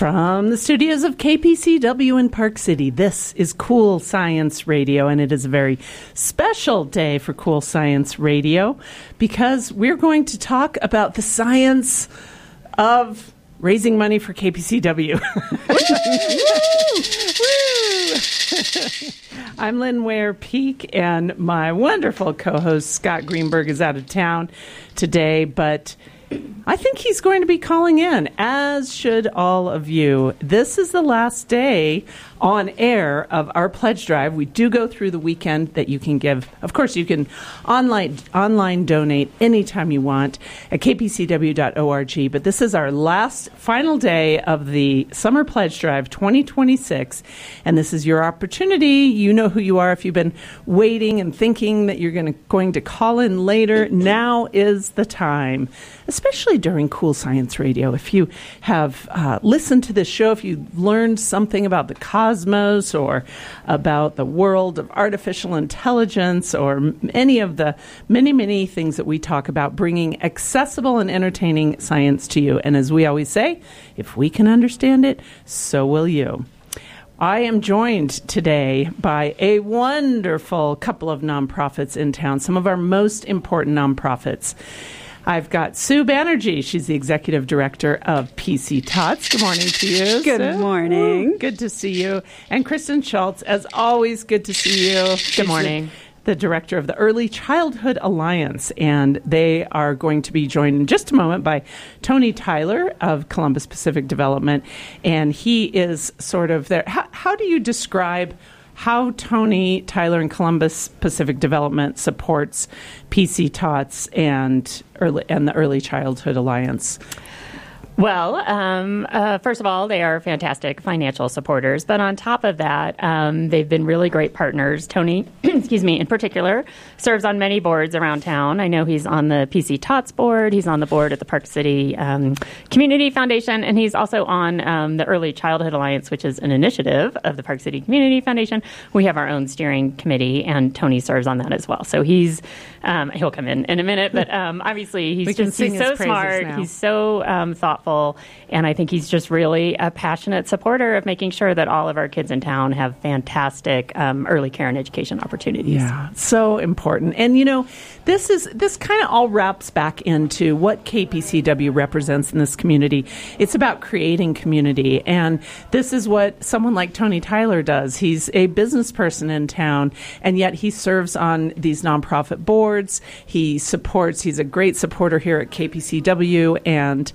From the studios of KPCW in Park City, this is Cool Science Radio, and it is a very special day for Cool Science Radio because we're going to talk about the science of raising money for KPCW. I'm Lynn Ware-Peak, and my wonderful co-host Scott Greenberg is out of town today, but I think he's going to be calling in, as should all of you. This is the last day on air of our pledge drive. We do go through the weekend that you can give. Of course, you can online donate anytime you want at kpcw.org. But this is our final day of the Summer Pledge Drive 2026. And this is your opportunity. You know who you are. If you've been waiting and thinking that you're going to call in later, now is the time, especially during Cool Science Radio. If you have listened to this show, if you learned something about the cosmos or about the world of artificial intelligence or any of the many, many things that we talk about, bringing accessible and entertaining science to you. And as we always say, if we can understand it, so will you. I am joined today by a wonderful couple of nonprofits in town, some of our most important nonprofits. I've got Sue Banerjee. She's the executive director of PC Tots. Good morning to you, Good Sue. morning. Good to see you. And Kristen Schultz, as always, good to see you. Good morning. The director of the Early Childhood Alliance, and they are going to be joined in just a moment by Tony Tyler of Columbus Pacific Development, and he is sort of there. How do you describe how Tony Tyler and Columbus Pacific Development supports PC Tots and the Early Childhood Alliance? Well, first of all, they are fantastic financial supporters. But on top of that, they've been really great partners. Tony, in particular, serves on many boards around town. I know he's on the PC Tots board. He's on the board at the Park City Community Foundation. And he's also on the Early Childhood Alliance, which is an initiative of the Park City Community Foundation. We have our own steering committee, and Tony serves on that as well. So he'll come in a minute. But obviously, he's so smart. Now. He's so thoughtful. And I think he's just really a passionate supporter of making sure that all of our kids in town have fantastic early care and education opportunities. Yeah, so important. And, this kind of all wraps back into what KPCW represents in this community. It's about creating community. And this is what someone like Tony Tyler does. He's a business person in town, and yet he serves on these nonprofit boards. He's a great supporter here at KPCW, and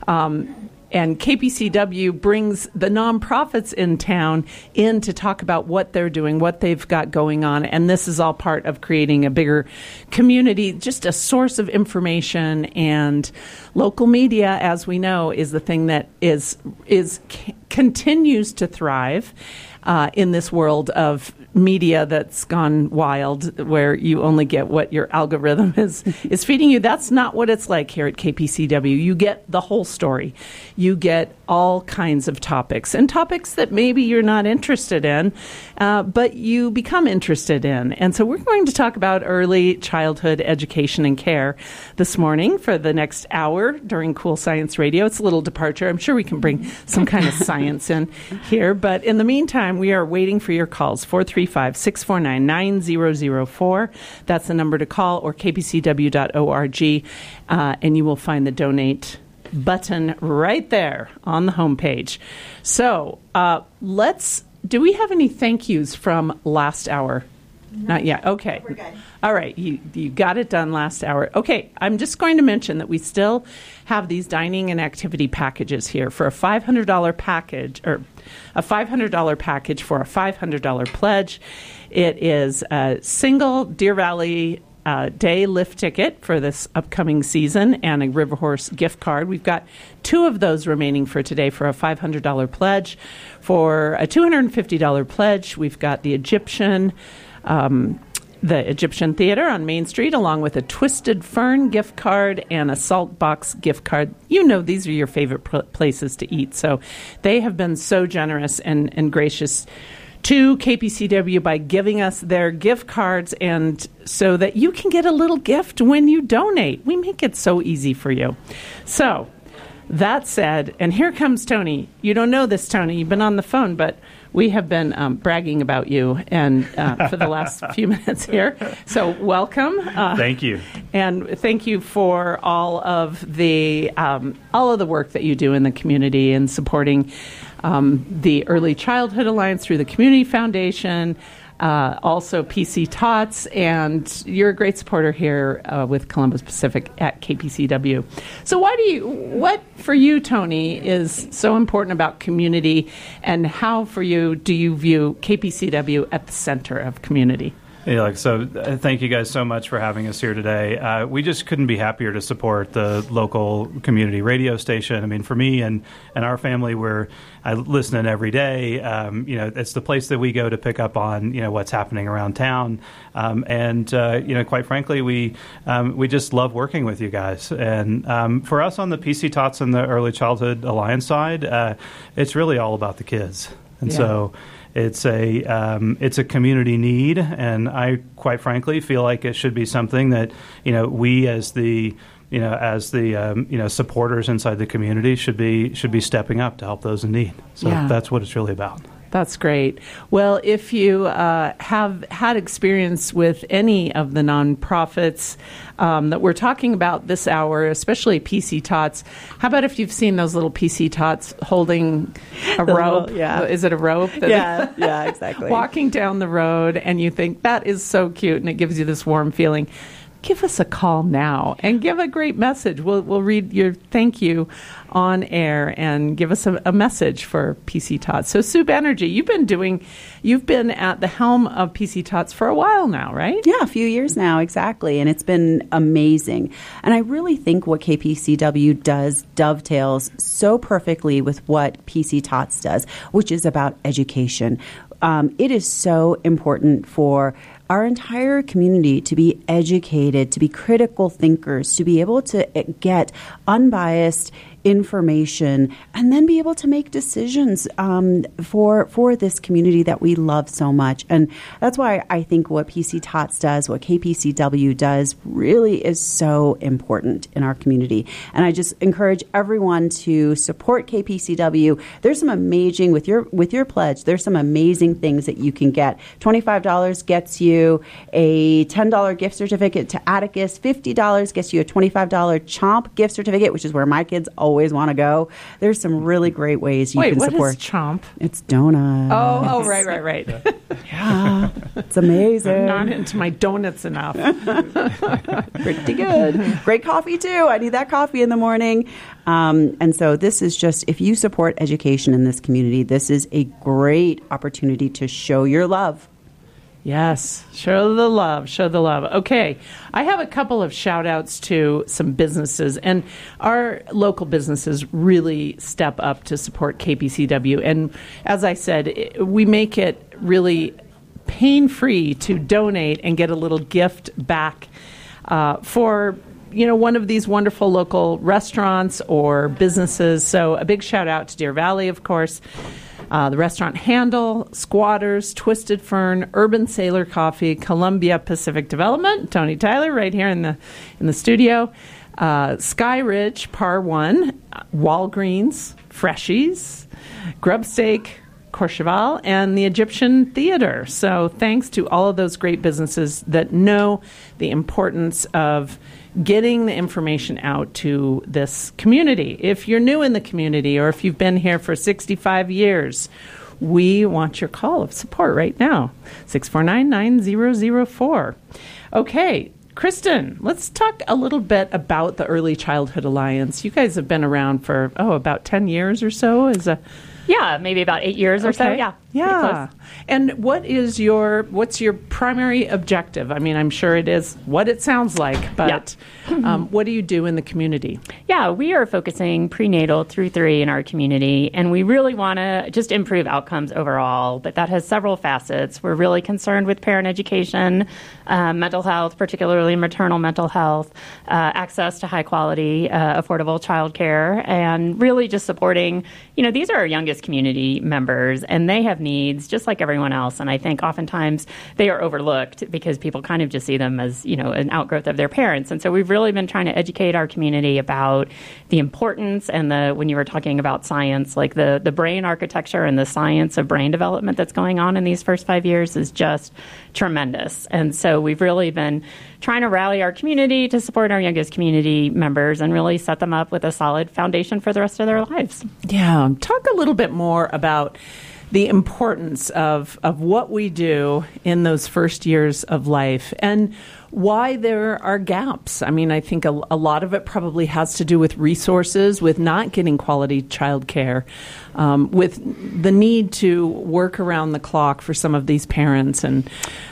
KPCW brings the nonprofits in town in to talk about what they're doing, what they've got going on. And this is all part of creating a bigger community, just a source of information. And local media, as we know, is the thing that continues to thrive in this world of media that's gone wild, where you only get what your algorithm is feeding you. That's not what it's like here at KPCW. You get the whole story. You get all kinds of topics, and topics that maybe you're not interested in, but you become interested in. And so we're going to talk about early childhood education and care this morning for the next hour during Cool Science Radio. It's a little departure. I'm sure we can bring some kind of science in here, but in the meantime, we are waiting for your calls, 435-649-9004. That's the number to call, or kpcw.org, and you will find the donate button right there on the homepage. So do we have any thank yous from last hour? No. Not yet. Okay. We're good. All right. You got it done last hour. Okay. I'm just going to mention that we still have these dining and activity packages here for a $500 package, or a $500 package for a $500 pledge. It is a single Deer Valley day lift ticket for this upcoming season and a River Horse gift card. We've got 2 of those remaining for today for a $500 pledge. For a $250 pledge, we've got the Egyptian Theater on Main Street, along with a Twisted Fern gift card and a Salt Box gift card. You know these are your favorite places to eat. So they have been so generous and gracious to KPCW by giving us their gift cards, and so that you can get a little gift when you donate. We make it so easy for you. So That said, and here comes Tony. You don't know this, Tony. You've been on the phone, but we have been bragging about you and for the last few minutes here. So welcome. Thank you. And thank you for all of the work that you do in the community and supporting the Early Childhood Alliance through the Community Foundation, also PC Tots, and you're a great supporter here with Columbus Pacific at KPCW. So what for you, Tony, is so important about community, and how for you do you view KPCW at the center of community? Yeah, thank you guys so much for having us here today. We just couldn't be happier to support the local community radio station. I mean, for me and our family, I listen in every day. It's the place that we go to pick up on, what's happening around town. Quite frankly, we just love working with you guys. And for us on the PC Tots and the Early Childhood Alliance side, it's really all about the kids. And so it's a community need, and I quite frankly feel like it should be something that we as the supporters inside the community should be stepping up to help those in need. So that's what it's really about. That's great. Well, if you have had experience with any of the nonprofits that we're talking about this hour, especially PC Tots, how about if you've seen those little PC Tots holding a rope? Is it a rope? Yeah, exactly. Walking down the road, and you think, that is so cute, and it gives you this warm feeling. Give us a call now and give a great message. We'll read your thank you on air and give us a message for PC Tots. So Sue Banerjee, you've been at the helm of PC Tots for a while now, right? Yeah, a few years now, exactly. And it's been amazing. And I really think what KPCW does dovetails so perfectly with what PC Tots does, which is about education. It is so important for our entire community to be educated, to be critical thinkers, to be able to get unbiased information, and then be able to make decisions for this community that we love so much. And that's why I think what PC Tots does, what KPCW does, really is so important in our community. And I just encourage everyone to support KPCW. There's some amazing, with your pledge, there's some amazing things that you can get. $25 gets you a $10 gift certificate to Atticus. $50 gets you a $25 Chomp gift certificate, which is where my kids always want to go. There's some really great ways you can support. Wait, what is Chomp? It's donuts. Oh, right. Yeah, it's amazing. I'm not into my donuts enough. Pretty good. Great coffee, too. I need that coffee in the morning. And so this is just, if you support education in this community, this is a great opportunity to show your love. Yes, show the love. Okay, I have a couple of shout outs to some businesses, and our local businesses really step up to support KPCW. And as I said, we make it really pain-free to donate and get a little gift back for one of these wonderful local restaurants or businesses. So a big shout out to Deer Valley, of course. The restaurant Handle, Squatters, Twisted Fern, Urban Sailor Coffee, Columbia Pacific Development, Tony Tyler right here in the studio, Sky Ridge, Par 1, Walgreens, Freshies, Grub Steak, Courchevel, and the Egyptian Theater. So thanks to all of those great businesses that know the importance of getting the information out to this community. If you're new in the community or if you've been here for 65 years, we want your call of support right now, 649-9004. Okay, Kristen, let's talk a little bit about the Early Childhood Alliance. You guys have been around for, about 10 years or so. Yeah, maybe about 8 years or so. Yeah. And what's your primary objective? I mean, I'm sure it is what it sounds like, but what do you do in the community? Yeah, we are focusing prenatal through 3 in our community, and we really want to just improve outcomes overall, but that has several facets. We're really concerned with parent education, mental health, particularly maternal mental health, access to high-quality, affordable childcare, and really just supporting, these are our youngest youngest community members, and they have needs just like everyone else. And I think oftentimes they are overlooked because people kind of just see them as, an outgrowth of their parents. And so we've really been trying to educate our community about the importance and when you were talking about science, like the brain architecture and the science of brain development that's going on in these first 5 years is just tremendous. And so we've really been trying to rally our community to support our youngest community members and really set them up with a solid foundation for the rest of their lives. Yeah. Talk a little bit more about the importance of what we do in those first years of life and why there are gaps. I mean, I think a lot of it probably has to do with resources, with not getting quality child care, with the need to work around the clock for some of these parents. And,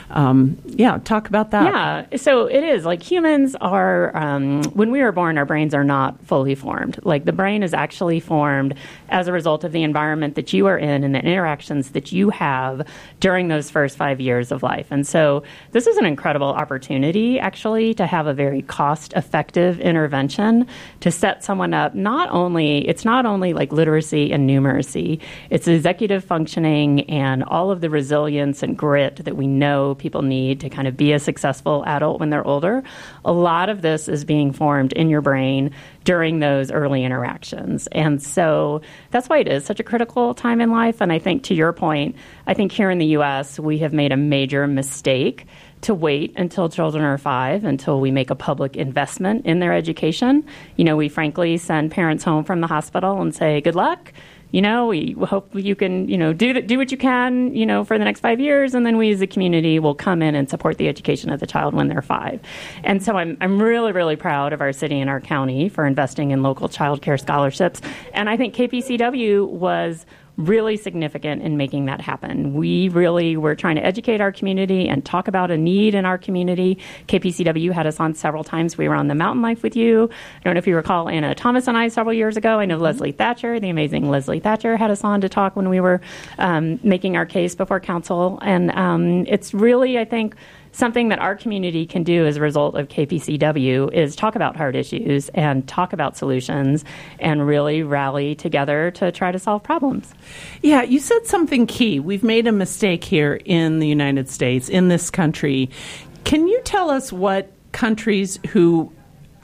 talk about that. Yeah, so it is. Like humans are, when we are born, our brains are not fully formed. Like the brain is actually formed as a result of the environment that you are in and the interactions that you have during those first 5 years of life. And so this is an incredible opportunity, actually, to have a very cost-effective intervention to set someone up. It's not only like literacy and numeracy, it's executive functioning and all of the resilience and grit that we know people need to kind of be a successful adult when they're older. A lot of this is being formed in your brain during those early interactions. And so that's why it is such a critical time in life. And I think to your point, I think here in the U.S., we have made a major mistake to wait until children are 5 until we make a public investment in their education. We frankly send parents home from the hospital and say, good luck. We hope you can, do what you can, for the next 5 years, and then we as a community will come in and support the education of the child when they're 5. And so I'm really, really proud of our city and our county for investing in local child care scholarships. And I think KPCW was really significant in making that happen. We really were trying to educate our community and talk about a need in our community. KPCW had us on several times. We were on the Mountain Life with you. I don't know if you recall Anna Thomas and I several years ago. I know Leslie Thatcher, the amazing Leslie Thatcher, had us on to talk when we were making our case before council. And it's really, I think, something that our community can do as a result of KPCW is talk about hard issues and talk about solutions and really rally together to try to solve problems. Yeah, you said something key. We've made a mistake here in the United States, in this country. Can you tell us what countries who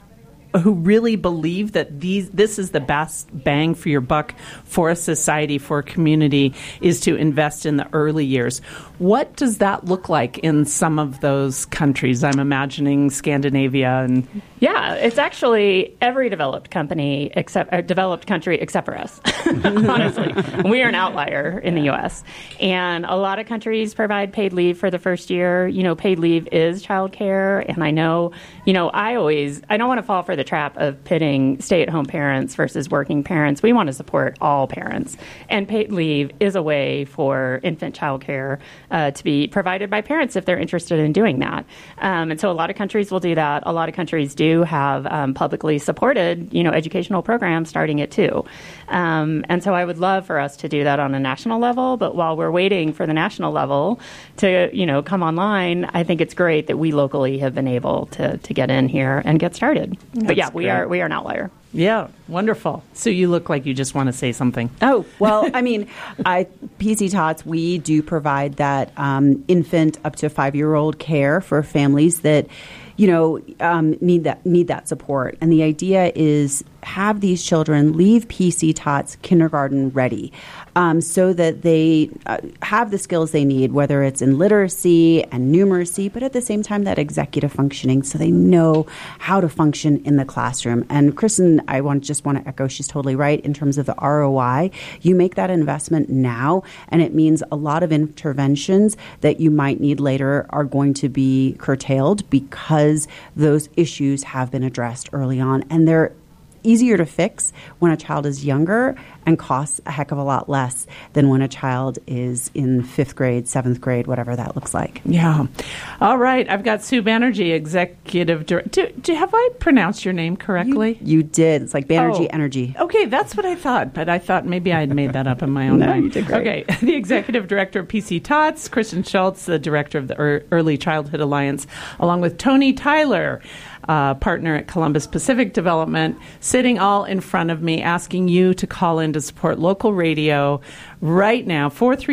really believe that this is the best bang for your buck for a society, for a community, is to invest in the early years? What does that look like in some of those countries? I'm imagining Scandinavia and... Yeah, it's actually every developed country except for us, honestly. We are an outlier in the U.S. And a lot of countries provide paid leave for the first year. Paid leave is childcare. And I know, I don't want to fall for the trap of pitting stay-at-home parents versus working parents. We want to support all parents. And paid leave is a way for infant childcare to be provided by parents if they're interested in doing that. And so a lot of countries will do that. A lot of countries do have publicly supported, educational programs starting at 2. And so I would love for us to do that on a national level. But while we're waiting for the national level to, come online, I think it's great that we locally have been able to get in here and get started. But yeah, we are an outlier. Yeah, wonderful. So you look like you just want to say something. Oh, well, I mean, PC Tots, we do provide that infant up to 5-year-old care for families that, need that support. And the idea is have these children leave PC Tots kindergarten ready so that they have the skills they need, whether it's in literacy and numeracy, but at the same time that executive functioning so they know how to function in the classroom. And Kristen, I just want to echo, she's totally right in terms of the ROI. You make that investment now, and it means a lot of interventions that you might need later are going to be curtailed because those issues have been addressed early on. And they're easier to fix when a child is younger and costs a heck of a lot less than when a child is in 5th grade, 7th grade, whatever that looks like. Yeah. All right. I've got Sue Banerjee, Executive Director. Have I pronounced your name correctly? You did. It's like Banerjee Energy. Okay, that's what I thought, but I thought maybe I had made that up in my own mind. You did great. Okay. The Executive Director of PC Tots, Kristen Schultz, the Director of the Early Childhood Alliance, along with Tony Tyler. partner at Columbus Pacific Development, sitting all in front of me, asking you to call in to support local radio right now,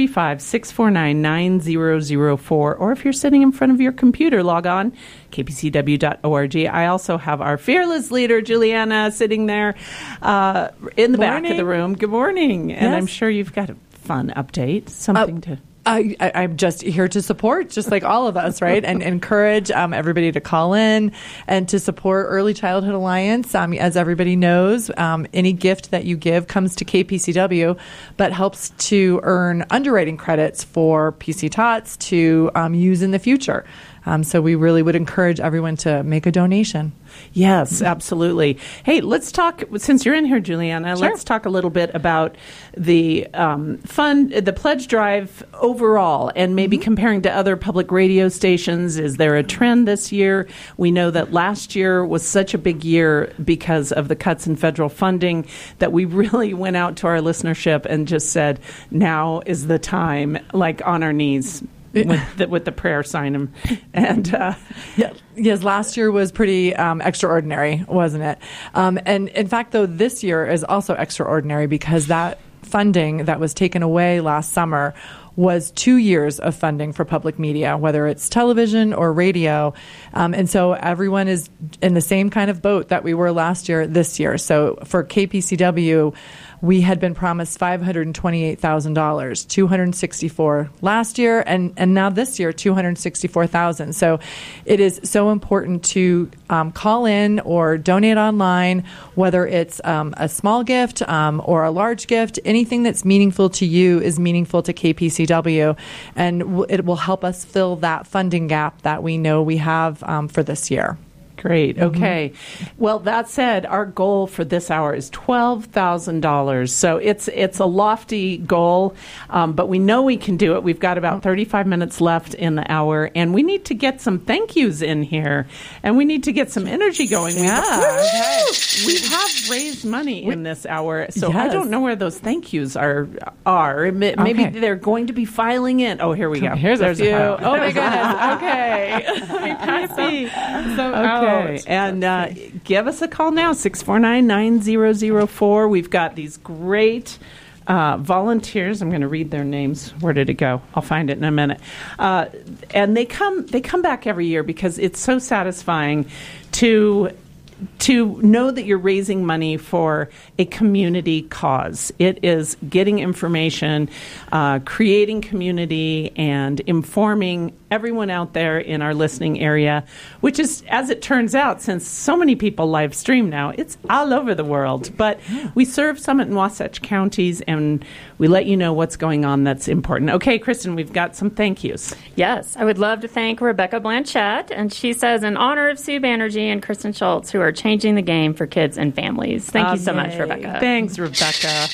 435-649-9004. Or if you're sitting in front of your computer, log on, kpcw.org. I also have our fearless leader, Juliana, sitting there in the back of the room. Good morning. And I'm sure you've got a fun update, something to... I'm just here to support, just like all of us, right? And encourage everybody to call in and to support Early Childhood Alliance. As everybody knows, any gift that you give comes to KPCW, but helps to earn underwriting credits for PC Tots to use in the future. So we really would encourage everyone to make a donation. Yes, absolutely. Hey, let's talk, since you're in here, Juliana, Sure. let's talk a little bit about the the pledge drive overall, and maybe comparing to other public radio stations. Is there a trend this year? We know that last year was such a big year because of the cuts in federal funding that we really went out to our listenership and just said, now is the time, like on our knees. With the prayer sign, and yes, last year was pretty extraordinary, wasn't it? And in fact, though, this year is also extraordinary because that funding that was taken away last summer was 2 years of funding for public media, whether it's television or radio. And so everyone is in the same kind of boat that we were last year, this year. So for KPCW, we had been promised $528,000, $264 last year, and now this year, $264,000. So it is so important to call in or donate online, whether it's a small gift or a large gift. Anything that's meaningful to you is meaningful to KPCW, and it will help us fill that funding gap that we know we have for this year. Great. Okay. Well, that said, our goal for this hour is $12,000. So it's a lofty goal, but we know we can do it. We've got about 35 minutes left in the hour, and we need to get some thank yous in here, and we need to get some energy going. We have raised money in this hour, so I don't know where those thank yous are. Maybe they're going to be filing in. Oh, here we go. There's a few. Oh, my goodness. Okay. Let me pass okay. And give us a call now, 649-9004. We've got these great volunteers. I'm going to read their names. Where did it go? I'll find it in a minute. And they come back every year because it's so satisfying to know that you're raising money for a community cause. It is getting information, creating community, and informing everyone out there in our listening area, which is, as it turns out, since so many people live stream now, it's all over the world. But we serve Summit and Wasatch counties, and we let you know what's going on that's important. Okay, Kristen, we've got some thank yous. Yes, I would love to thank Rebecca Blanchette, and she says, in honor of Sue Banerjee and Kristen Schultz, who are changing the game for kids and families. Thank you so much, Rebecca. Thanks, Rebecca.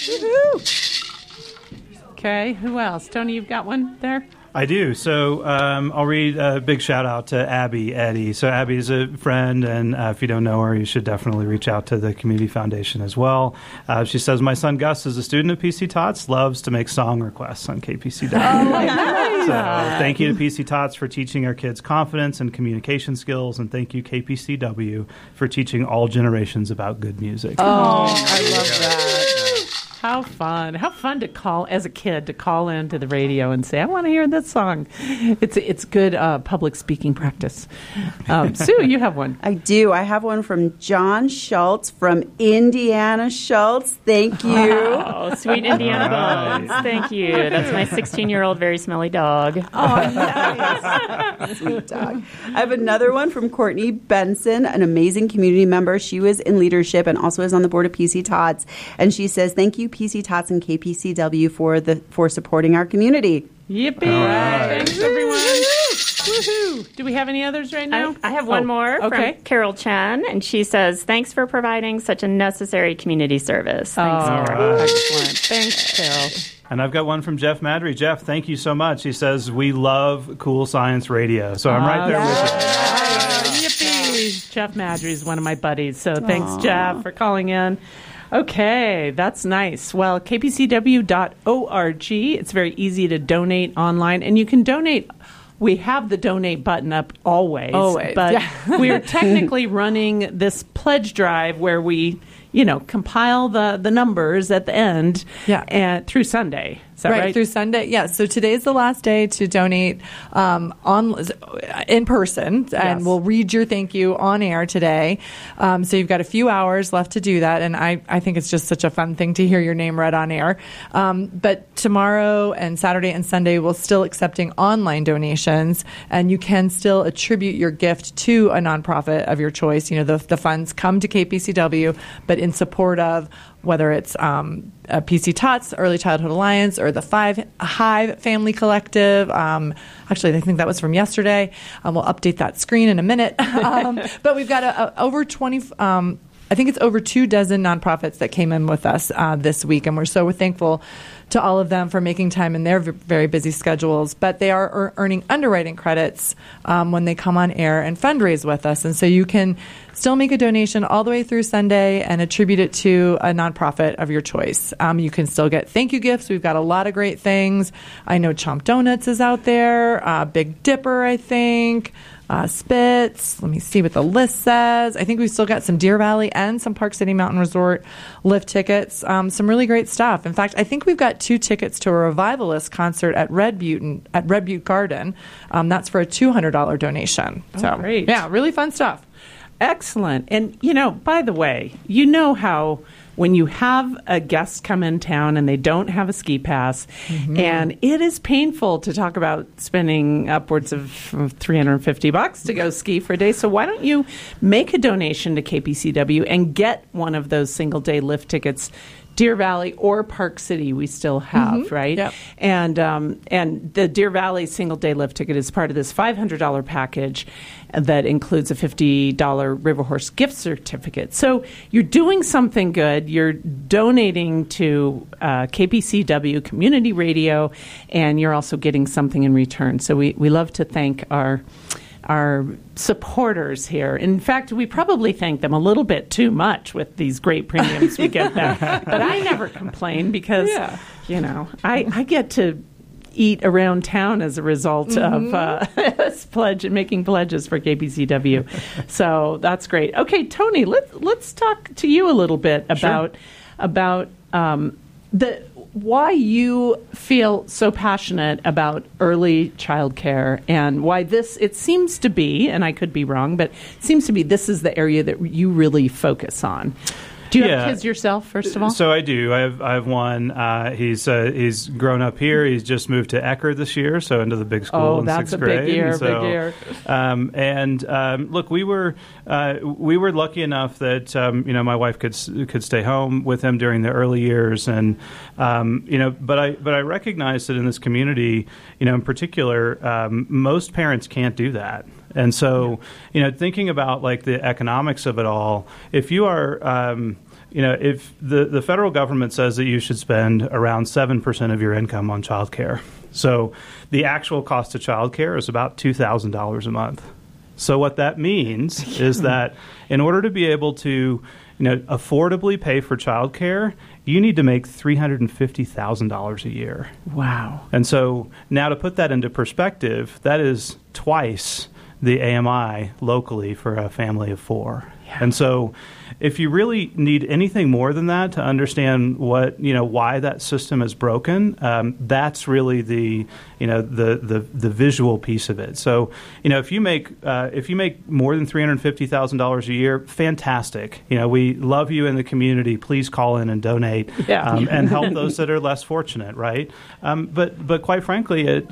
Okay, who else? Tony, you've got one there? I do. So I'll read a big shout out to Abby Eddy. So Abby is a friend, and if you don't know her, you should definitely reach out to the Community Foundation as well. She says, my son Gus is a student at PC Tots, loves to make song requests on KPCW. Nice. So thank you to PC Tots for teaching our kids confidence and communication skills, and thank you KPCW for teaching all generations about good music. Oh, I love that. How fun. How fun to call, as a kid, to call into the radio and say, I want to hear this song. It's good public speaking practice. Sue, you have one. I do. I have one from John Schultz from Indiana Schultz. Thank you. Oh, sweet Indiana bones. Thank you. That's my 16-year-old very smelly dog. Oh, nice. Sweet dog. I have another one from Courtney Benson, an amazing community member. She was in leadership and also is on the board of PC Tots. And she says, thank you, PC Tots and KPCW, for supporting our community. Yippee. Right. Thanks, everyone. Woohoo. Do we have any others right now? I have one more from Carol Chen, and she says, thanks for providing such a necessary community service. Thanks, Carol. Right. Excellent. Thanks, Carol. And I've got one from Jeff Madry. Jeff, thank you so much. He says, we love Cool Science Radio. So I'm right there with you. Yippee. Jeff Madry is one of my buddies. So thanks, Jeff, for calling in. Okay, that's nice. Well, kpcw.org. It's very easy to donate online, and you can donate we have the donate button up always. But yeah. we're technically running this pledge drive where we, compile the numbers at the end and through Sunday. Is that right? Through Sunday. Yeah. So today's the last day to donate in person, and we'll read your thank you on air today. So you've got a few hours left to do that, and I think it's just such a fun thing to hear your name read on air. But tomorrow and Saturday and Sunday, we're still accepting online donations, and you can still attribute your gift to a nonprofit of your choice. The funds come to KPCW, but in support of whether it's PC Tots, Early Childhood Alliance, or the Hive Family Collective. Actually, I think that was from yesterday. We'll update that screen in a minute. But we've got over 20... I think it's over 24 nonprofits that came in with us this week, and we're so thankful to all of them for making time in their very busy schedules. But they are earning underwriting credits when they come on air and fundraise with us. And so you can still make a donation all the way through Sunday and attribute it to a nonprofit of your choice. You can still get thank you gifts. We've got a lot of great things. I know Chomp Donuts is out there, Big Dipper, I think. Spitz. Let me see what the list says. I think we've still got some Deer Valley and some Park City Mountain Resort lift tickets. Some really great stuff. In fact, I think we've got 2 tickets to a Revivalist concert at Red Butte Garden. That's for a $200 donation. So, great. Yeah, really fun stuff. Excellent. And, by the way, how when you have a guest come in town and they don't have a ski pass, and it is painful to talk about spending upwards of $350 to go ski for a day. So why don't you make a donation to KPCW and get one of those single-day lift tickets? Deer Valley or Park City we still have, right? Yep. And the Deer Valley single-day lift ticket is part of this $500 package that includes a $50 River Horse gift certificate. So you're doing something good. You're donating to KPCW Community Radio, and you're also getting something in return. So we love to thank our supporters here. In fact, we probably thank them a little bit too much with these great premiums we get them. But I never complain because, I get to eat around town as a result of this pledge and making pledges for KPCW. So that's great. Okay, Tony, let's talk to you a little bit about why you feel so passionate about early child care and why it seems to be, and I could be wrong, but it seems to be this is the area that you really focus on. Do you have kids yourself, first of all? So I do. I have one. He's grown up here. He's just moved to Eckerd this year, so into the big school in 6th grade. Big year, big year. Look, we were lucky enough that my wife could stay home with him during the early years, and but I recognize that in this community, in particular, most parents can't do that. And so, thinking about like the economics of it all, if you are, if the federal government says that you should spend around 7% of your income on child care. So the actual cost of child care is about $2,000 a month. So what that means is that in order to be able to, affordably pay for child care, you need to make $350,000 a year. Wow. And so now to put that into perspective, that is twice the AMI locally for a family of 4. Yeah. And so if you really need anything more than that to understand why that system is broken, that's really the visual piece of it. So, if you make more than $350,000 a year, fantastic. We love you in the community. Please call in and donate and help those that are less fortunate, right? But quite frankly, at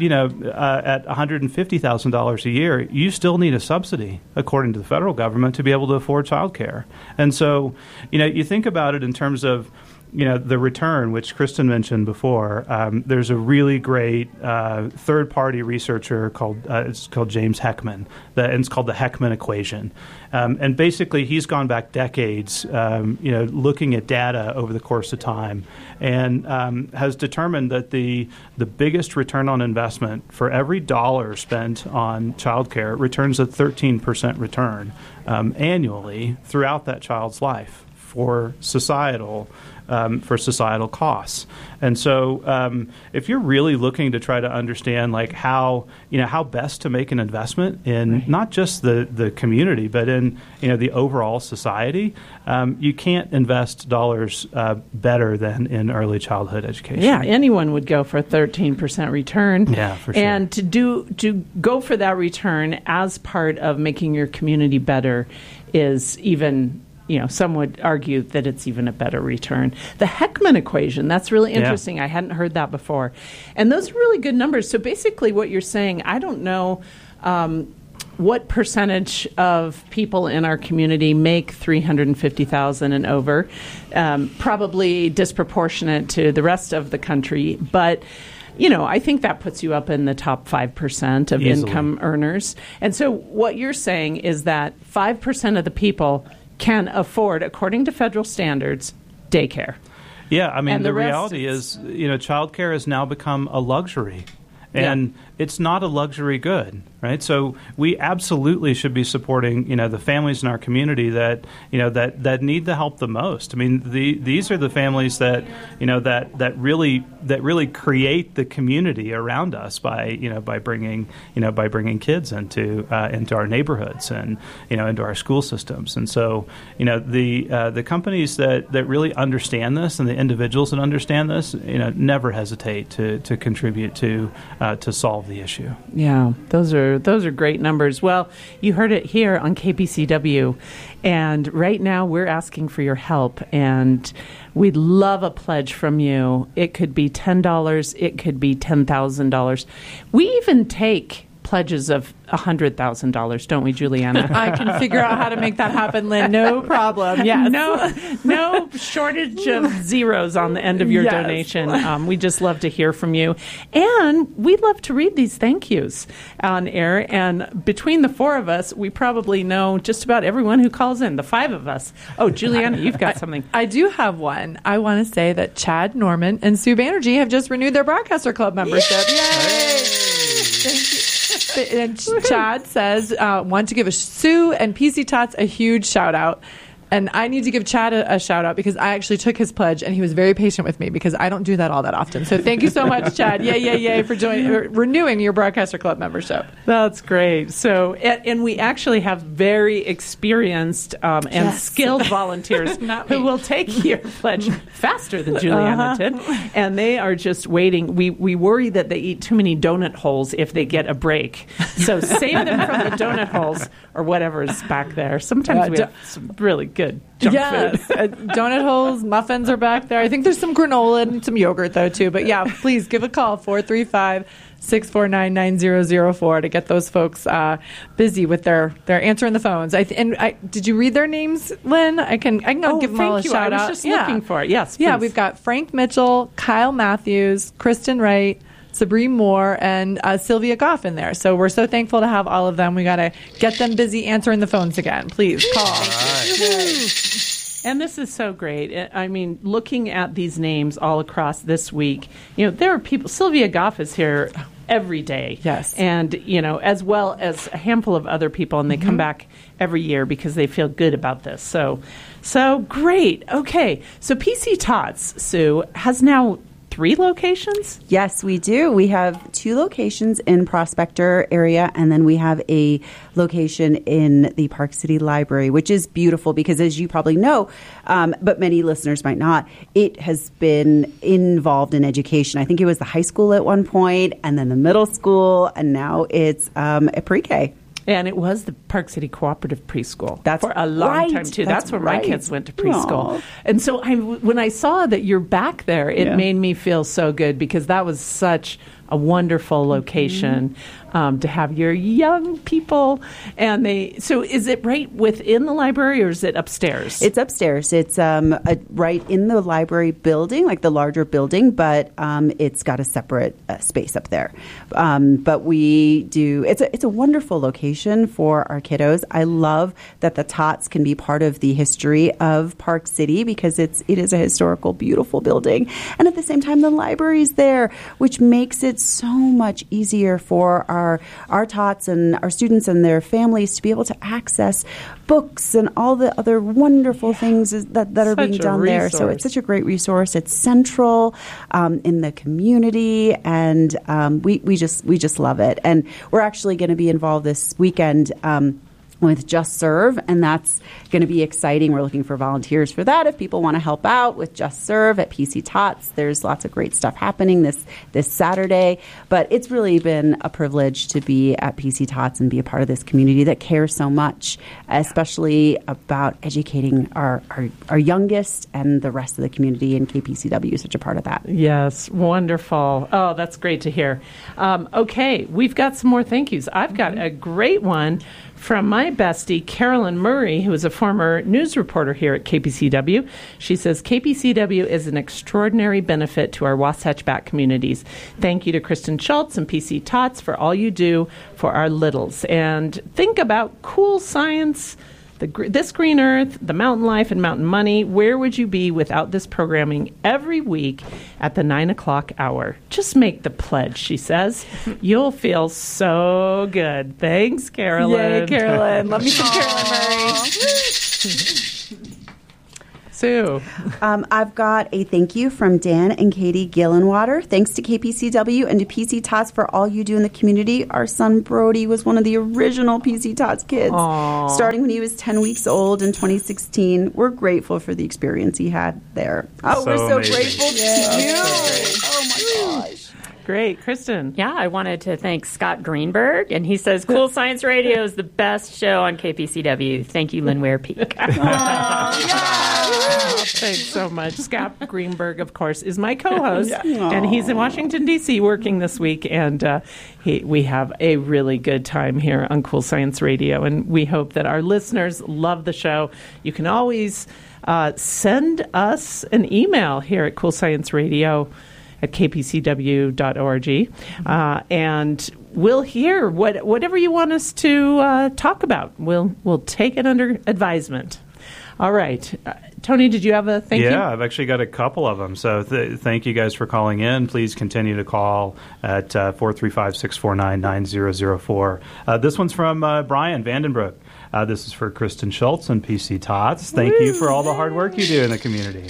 $150,000 a year, you still need a subsidy, according to the federal government, to be able to afford child care. And so, you think about it in terms of, the return, which Kristen mentioned before. There's a really great third-party researcher called James Heckman. It's called the Heckman equation. And basically, he's gone back decades, looking at data over the course of time, and has determined that the biggest return on investment for every dollar spent on childcare returns a 13% return annually throughout that child's life. for societal costs. And so if you're really looking to try to understand like how best to make an investment in not just the community, but in the overall society, you can't invest dollars better than in early childhood education. Yeah, anyone would go for a 13% return. Yeah, for sure. And to go for that return as part of making your community better is even, some would argue that it's even a better return. The Heckman equation, that's really interesting. Yeah. I hadn't heard that before. And those are really good numbers. So basically what you're saying, I don't know what percentage of people in our community make $350,000 and over, probably disproportionate to the rest of the country. But I think that puts you up in the top 5% of easily. Income earners. And so what you're saying is that 5% of the people can afford, according to federal standards, daycare. Yeah, I mean, the reality is, childcare has now become a luxury. And it's not a luxury good, right? So we absolutely should be supporting, the families in our community that, that need the help the most. I mean, these are the families that, that really create the community around us by bringing kids into our neighborhoods and, into our school systems. And so, the companies that really understand this and the individuals that understand this, never hesitate to contribute to solve the issue. Yeah, those are great numbers. Well, you heard it here on KPCW, and right now we're asking for your help, and we'd love a pledge from you. It could be $10, it could be $10,000. We even take pledges of $100,000, don't we, Juliana? I can figure out how to make that happen, Lynn. No problem. Yes. No shortage of zeros on the end of your donation. We just love to hear from you. And we'd love to read these thank yous on air. And between the four of us, we probably know just about everyone who calls in, the five of us. Oh, Juliana, you've got something. I do have one. I want to say that Chad Norman and Sue Banerjee have just renewed their Broadcaster Club membership. Yay! Thank you. And Chad says, want to give Sue and PC Tots a huge shout out. And I need to give Chad a shout out because I actually took his pledge and he was very patient with me because I don't do that all that often. So thank you so much, Chad. Yay for renewing your Broadcaster Club membership. That's great. So, and we actually have very experienced and skilled volunteers who will take your pledge faster than Juliana did. And they are just waiting. We worry that they eat too many donut holes if they get a break. So save them from the donut holes or whatever is back there. Sometimes we have some really good junk food. Donut holes, muffins are back there. I think there's some granola and some yogurt, though, too. But, please give a call, 435-649-9004 to get those folks busy with their answering the phones. Did you read their names, Lynn? I can give them all a shout out. I was just looking for it. Yes, please. Yeah, we've got Frank Mitchell, Kyle Matthews, Kristen Wright, Sabrine Moore, and Sylvia Goff in there. So we're so thankful to have all of them. We got to get them busy answering the phones again. Please call. And this is so great. I mean, looking at these names all across this week, there are people. Sylvia Goff is here every day. Yes. And, as well as a handful of other people, and they come back every year because they feel good about this. So great. Okay. So PC Tots, Sue, has now 3 locations? Yes, we do. We have 2 locations in Prospector area, and then we have a location in the Park City Library, which is beautiful because, as you probably know, but many listeners might not, it has been involved in education. I think it was the high school at one point, and then the middle school, and now it's a pre-K. And it was the Park City Cooperative Preschool for a long right. time, too. That's where right. my kids went to preschool. Aww. And so when I saw that you're back there, it made me feel so good because that was such a wonderful location to have your young people. And so is it right within the library or is it upstairs? It's upstairs. It's right in the library building, like the larger building, but it's got a separate space up there. But we do, it's a wonderful location for our kiddos. I love that the Tots can be part of the history of Park City because it is a historical, beautiful building. And at the same time, the library's there, which makes it it so much easier for our tots and our students and their families to be able to access books and all the other wonderful things that are being done there. So it's such a great resource. It's central in the community, and we just love it. And we're actually going to be involved this weekend with Just Serve, and that's going to be exciting. We're looking for volunteers for that. If people want to help out with Just Serve at PC Tots, there's lots of great stuff happening this Saturday. But it's really been a privilege to be at PC Tots and be a part of this community that cares so much, especially about educating our youngest and the rest of the community, and KPCW is such a part of that. Yes, wonderful. Oh, that's great to hear. Okay, we've got some more thank yous. I've got a great one from my bestie, Carolyn Murray, who is a former news reporter here at KPCW. She says, KPCW is an extraordinary benefit to our Wasatch Back communities. Thank you to Kristen Schultz and PC Tots for all you do for our littles. And think about cool science, This Green Earth, the Mountain Life, and Mountain Money. Where would you be without this programming every week at the 9 o'clock hour? Just make the pledge, she says. You'll feel so good. Thanks, Carolyn. Yay, Carolyn. Love me some Carolyn Murray. Sue. I've got a thank you from Dan and Katie Gillenwater. Thanks to KPCW and to PC Tots for all you do in the community. Our son Brody was one of the original PC Tots kids, starting when he was 10 weeks old in 2016. We're grateful for the experience he had there. Oh, we're so grateful to you. Oh, my gosh. Great. Kristen. Yeah, I wanted to thank Scott Greenberg, and he says, Cool Science Radio is the best show on KPCW. Thank you, Lynn Ware-Peak. Thanks so much. Scott Greenberg, of course, is my co-host, and he's in Washington, D.C. working this week, and we have a really good time here on Cool Science Radio, and we hope that our listeners love the show. You can always send us an email here at Cool Science Radio at kpcw.org, and we'll hear whatever you want us to talk about. We'll take it under advisement. All right. Tony, did you have a thank you? Yeah, I've actually got a couple of them. So thank you guys for calling in. Please continue to call at 435-649-9004. This one's from Brian Vandenbroek. This is for Kristen Schultz and PC Tots. Thank you for all the hard work you do in the community.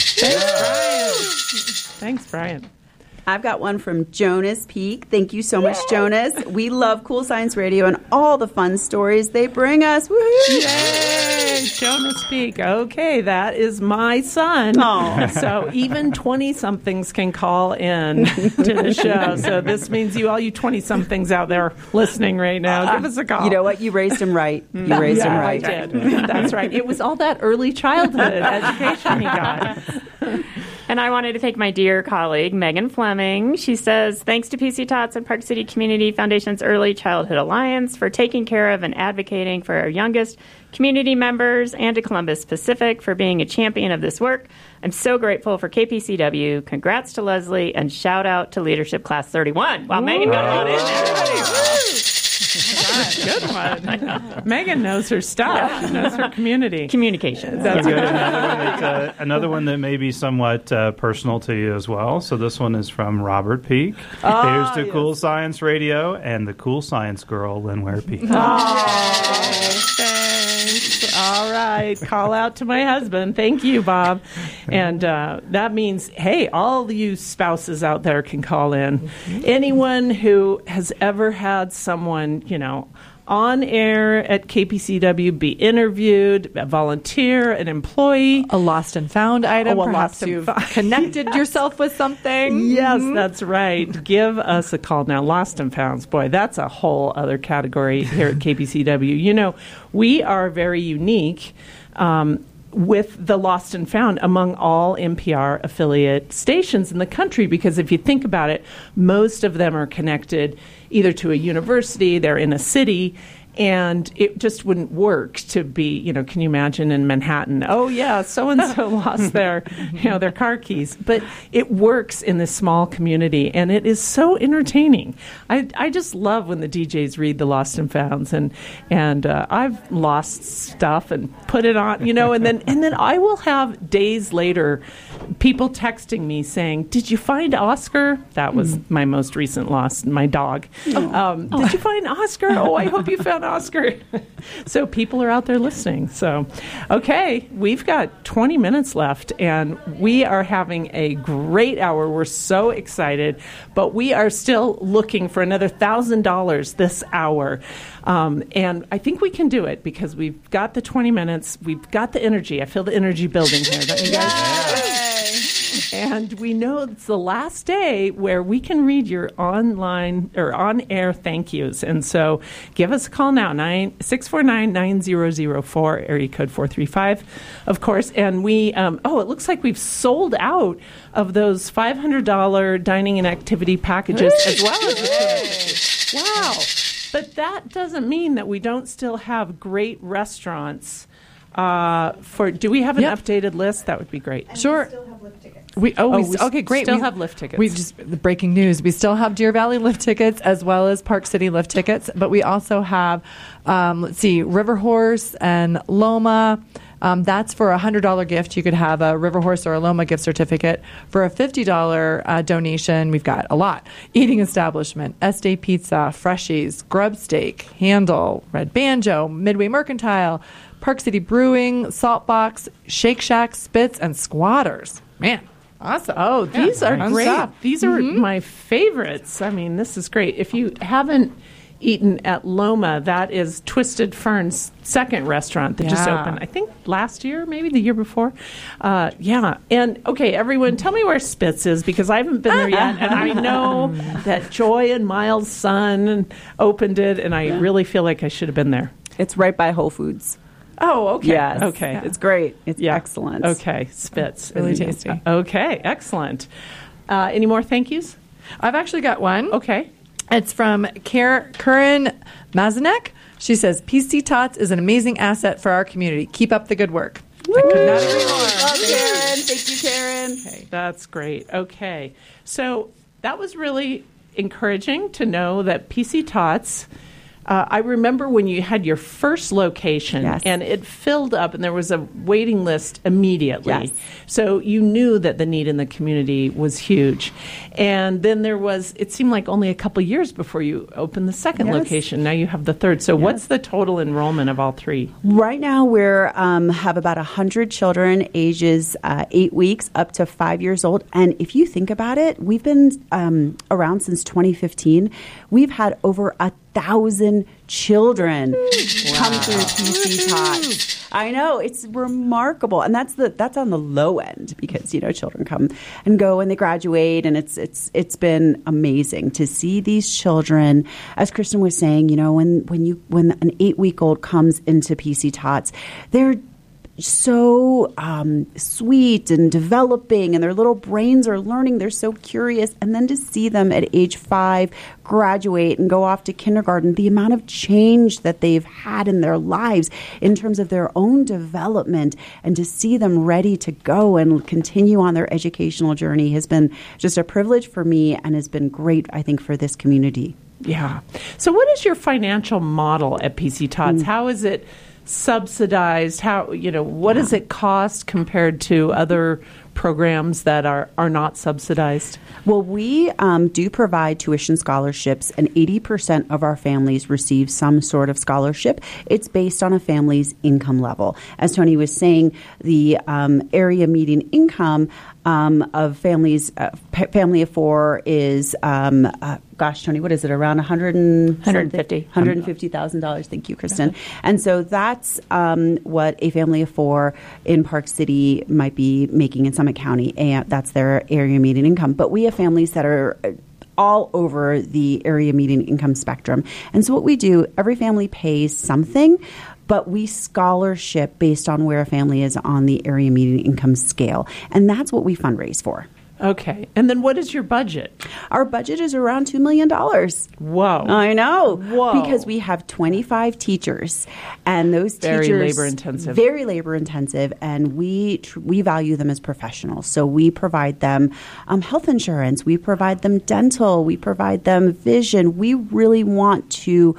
Thanks, Brian. I've got one from Jonas Peak. Thank you so much, Jonas. We love Cool Science Radio and all the fun stories they bring us. Woohoo! Yay! Jonas Peak. Okay, that is my son. Aww. So even 20-somethings can call in to the show. So this means all you 20-somethings out there listening right now, give us a call. You know what? You raised him right. You raised him right. I did. That's right. It was all that early childhood education he got. And I wanted to thank my dear colleague, Megan Fleming. She says, thanks to PC Tots and Park City Community Foundation's Early Childhood Alliance for taking care of and advocating for our youngest community members, and to Columbus Pacific for being a champion of this work. I'm so grateful for KPCW. Congrats to Leslie, and shout out to Leadership Class 31. Wow, Megan got a lot in there. Good one. Megan knows her stuff. She knows her community. Communication. That's good. Another one that may be somewhat personal to you as well. So this one is from Robert Peak. Here's to Cool Science Radio and the Cool Science Girl, Lynn Ware-Peak. Thanks. All right. Call out to my husband. Thank you, Bob. And that means, hey, all you spouses out there can call in. Mm-hmm. Anyone who has ever had someone, on air at KPCW, be interviewed, a volunteer, an employee. A lost and found item. Perhaps you've connected yourself with something. Yes, that's right. Give us a call now. Lost and founds. Boy, that's a whole other category here at KPCW. We are very unique with the lost and found among all NPR affiliate stations in the country, because if you think about it, most of them are connected either to a university, they're in a city, and it just wouldn't work to be, can you imagine in Manhattan, oh yeah, so-and-so lost their car keys. But it works in this small community, and it is so entertaining. I just love when the DJs read the lost and founds, and I've lost stuff and put it on, and then I will have days later people texting me saying, "Did you find Oscar?" That was my most recent loss, my dog. Did you find Oscar? Oh, I hope you found Oscar. So people are out there listening. So, okay, we've got 20 minutes left, and we are having a great hour. We're so excited, but we are still looking for another $1,000 this hour. And I think we can do it because we've got the 20 minutes. We've got the energy. I feel the energy building here. Don't you guys? And we know it's the last day where we can read your online or on-air thank yous. And so give us a call now, 649-9004, area code 435, of course. And we, it looks like we've sold out of those $500 dining and activity packages as well as the wow. But that doesn't mean that we don't still have great restaurants. Do we have an updated list? That would be great. And sure. We still have lift tickets. Okay, great. Still have lift tickets. We just the breaking news. We still have Deer Valley lift tickets as well as Park City lift tickets, but we also have River Horse and Loma. That's for a $100 gift. You could have a River Horse or a Loma gift certificate. For a $50 donation, we've got a lot. Eating Establishment, Estee Pizza, Freshies, Grub Steak, Handle, Red Banjo, Midway Mercantile, Park City Brewing, Saltbox, Shake Shack, Spitz, and Squatters. Man, awesome. Oh, these are great. Stuff. These are my favorites. I mean, this is great. If you haven't eaten at Loma, that is Twisted Fern's second restaurant that just opened, I think last year, maybe the year before. And okay, everyone, tell me where Spitz is because I haven't been there yet, and I know that Joy and Miles' son opened it, and I really feel like I should have been there. It's right by Whole Foods. Oh, okay. Yes. Okay. It's great. It's excellent. Okay, Spitz. Really tasty. Okay, excellent. Any more thank yous? I've actually got one. Okay. It's from Karen Mazanek. She says, PC Tots is an amazing asset for our community. Keep up the good work. I could not agree more. Love Karen. Thank you, Karen. Okay, that's great. Okay. So that was really encouraging to know that PC Tots, I remember when you had your first location and it filled up and there was a waiting list immediately. Yes. So you knew that the need in the community was huge. And then it seemed like only a couple years before you opened the second location. Now you have the third. So what's the total enrollment of all three? Right now we're have about 100 children ages 8 weeks up to 5 years old. And if you think about it, we've been around since 2015. We've had over 1,000 children come through PC Tots. I know, it's remarkable, and that's on the low end because children come and go and they graduate, and it's been amazing to see these children. As Kristen was saying, when an 8-week-old comes into PC Tots, they're so sweet and developing, and their little brains are learning. They're so curious. And then to see them at age 5 graduate and go off to kindergarten, the amount of change that they've had in their lives in terms of their own development, and to see them ready to go and continue on their educational journey has been just a privilege for me and has been great, I think, for this community. Yeah. So what is your financial model at PC Tots? How is it subsidized? What does it cost compared to other programs that are not subsidized? Well, we do provide tuition scholarships, and 80% of our families receive some sort of scholarship. It's based on a family's income level. As Tony was saying, the area median income of families, family of 4 is, Tony, what is it? Around $150,000. Thank you, Kristen. And so that's what a family of 4 in Park City might be making in Summit County, and that's their area median income. But we have families that are all over the area median income spectrum. And so what we do, every family pays something, but we scholarship based on where a family is on the area median income scale. And that's what we fundraise for. Okay. And then what is your budget? Our budget is around $2 million. Whoa. I know. Whoa. Because we have 25 teachers, and those very teachers... Very labor intensive, and we value them as professionals. So we provide them health insurance, we provide them dental, we provide them vision. We really want to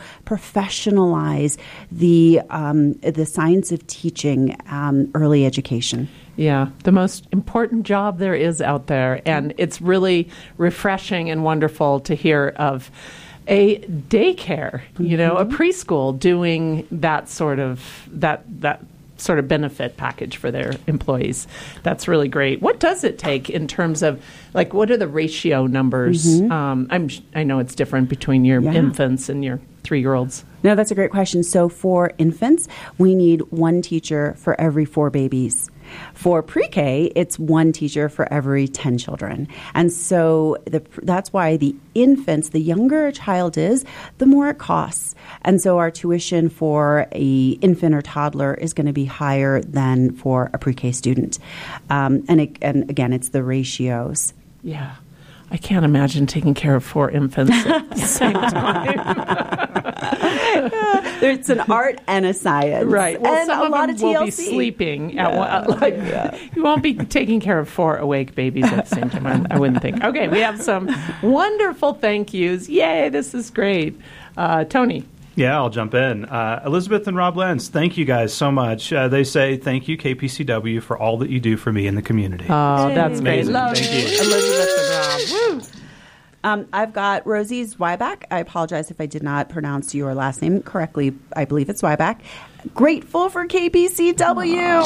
professionalize the science of teaching early education. Yeah, the most important job there is out there. And it's really refreshing and wonderful to hear of a daycare, a preschool doing that sort of benefit package for their employees. That's really great. What does it take in terms of, what are the ratio numbers? I know it's different between your infants and your 3-year-olds. No, that's a great question. So for infants, we need 1 teacher for every 4 babies. For pre-K, it's 1 teacher for every 10 children. And so that's why the infants, the younger a child is, the more it costs. And so our tuition for a infant or toddler is going to be higher than for a pre-K student. And again, it's the ratios. Yeah. I can't imagine taking care of 4 infants at the same time. It's an art and a science. Right. Well, and some a of lot them of will TLC. be sleeping. You won't be taking care of 4 awake babies at the same time, I wouldn't think. Okay, we have some wonderful thank yous. Yay, this is great. Tony. Yeah, I'll jump in. Elizabeth and Rob Lenz, thank you guys so much. They say, thank you, KPCW, for all that you do for me in the community. Oh, that's great. Amazing. Love Thank you. Elizabeth and Rob. Woo. I've got Rosie Zweiback. I apologize if I did not pronounce your last name correctly. I believe it's Zweiback. Grateful for KPCW.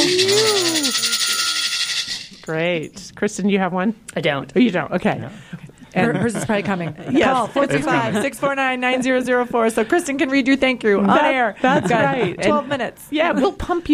Great. Kristen, you have one? I don't. Oh, you don't? Okay. Yeah. And Hers is probably coming. Yes. Call 435-649-9004 so Kristen can read your thank you on air. That's Got right. 12 minutes. Yeah, we'll pump you